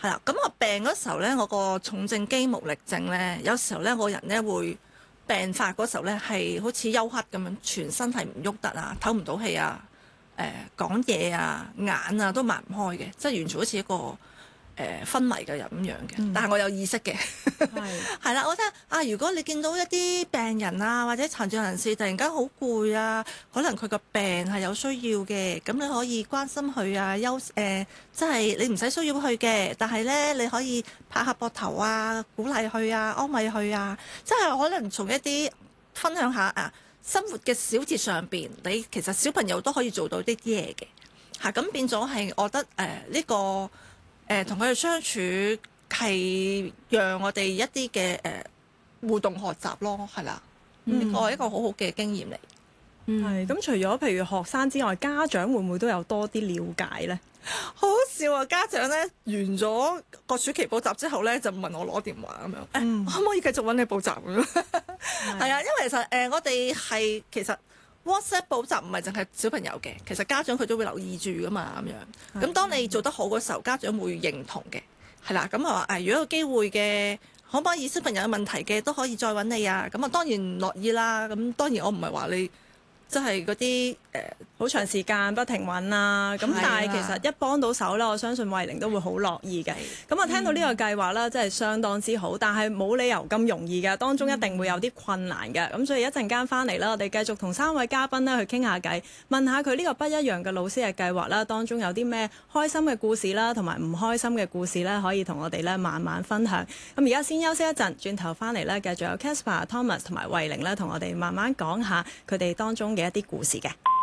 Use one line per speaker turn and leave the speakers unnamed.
係啦，咁我病嗰時候咧，我個重症肌無力症咧，有時候咧我人咧會病發嗰時候咧係好似休克咁樣，全身係唔喐得啊，唞唔到氣啊，講嘢啊，眼啊都擘唔開嘅，即係完全好似一個昏迷嘅人咁樣嘅，但係我有意識嘅，係啦，我覺得啊，如果你見到一啲病人啊或者殘障人士突然間好攰啊，可能佢個病係有需要嘅，咁你可以關心佢啊，即係你唔使需要佢嘅，但係咧你可以拍下膊頭啊，鼓勵佢啊，安慰佢啊，即係可能從一啲分享下啊生活嘅小節上邊，你其實小朋友都可以做到啲嘢嘅嚇，咁變咗係我覺得呢個。同佢哋相處係讓我哋一啲嘅互動學習咯，係啦，呢個係一個好好嘅經驗嚟。
係咁，除咗譬如學生之外，家長會唔會都有多啲了解呢？
好好笑啊！家長咧完咗個暑期補習之後咧，就問我攞電話咁樣，可唔可以繼續揾你補習咁樣？係啊，因為其實我哋係其實。WhatsApp 補習唔係淨係小朋友嘅，其實家長佢都會留意住噶嘛咁樣。咁當你做得好嗰時候，家長會認同嘅，係啦。咁我話如果有機會嘅，可唔可以小朋友有問題嘅都可以再揾你啊？咁我當然樂意啦。咁當然我唔係話你即係嗰啲
好長時間不停揾啦。咁但係其實一幫到手啦，我相信慧玲都會好樂意嘅。咁我聽到呢個計劃啦，真係相當之好，但係冇理由咁容易嘅，當中一定會有啲困難嘅。咁所以一陣間翻嚟啦，我哋繼續同3位嘉賓呢去傾下偈，問下佢呢個不一樣嘅老師嘅計劃啦，當中有啲咩開心嘅故事啦，同埋唔開心嘅故事呢，可以同我哋呢慢慢分享。咁而家先休息一陣，轉頭翻嚟呢，繼續有 Caspar、Thomas 同埋慧玲呢，同我哋慢慢講下佢哋當中嘅一啲故事嘅。